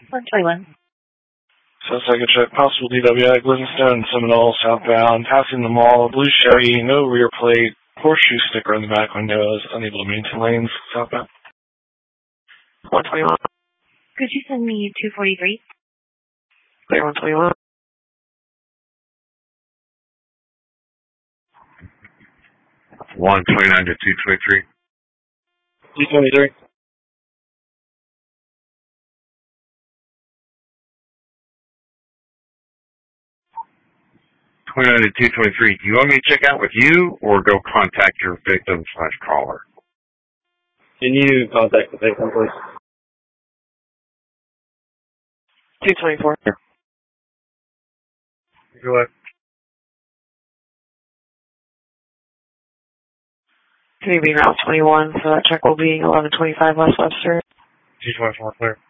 121. Suspect check possible DWI, Glenstone, Seminole, southbound, passing the mall, blue Chevy, no rear plate, horseshoe sticker on the back windows, unable to maintain lanes, southbound. 121. Could you send me 243? Clear 121. 129 to 223. 223. 29 to 223. Do you want me to check out with you or go contact your victim/caller? Can you contact the victim, please? 224. Go ahead. Can you be Route 21, so that check will be 1125 West Webster. 224, clear.